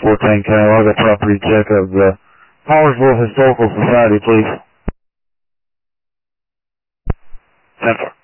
14 Cal. I got property check of the Hollinsville Historical Society, please. 10-4.